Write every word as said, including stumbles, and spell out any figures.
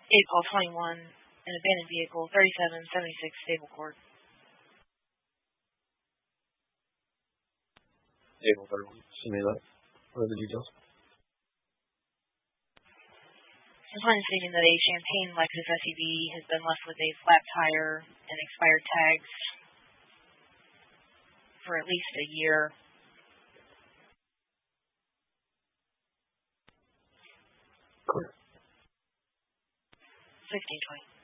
eight Paul twenty-one, an abandoned vehicle, thirty-seven seventy-six Stable Court. Able thirty-one, send me that. What are the details? Complainant stating that a Champagne Lexus S U V has been left with a flat tire and expired tags for at least a year. Clear. sixteen twenty.